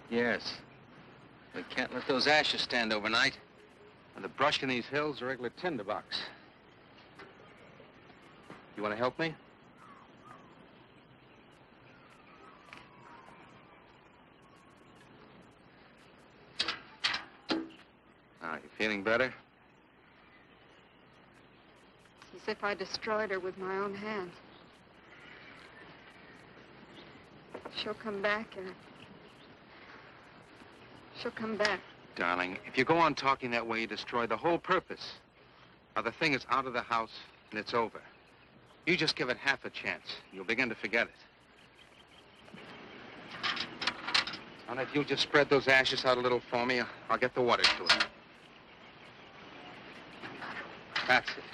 Yes. We can't let those ashes stand overnight. And the brush in these hills is a regular tinderbox. You want to help me? Now, you feeling better? It's as if I destroyed her with my own hands. She'll come back, Eric. She'll come back. Darling, if you go on talking that way, you destroy the whole purpose. Now, the thing is out of the house, and it's over. You just give it half a chance. You'll begin to forget it. And if you'll just spread those ashes out a little for me, I'll get the water to it. That's it.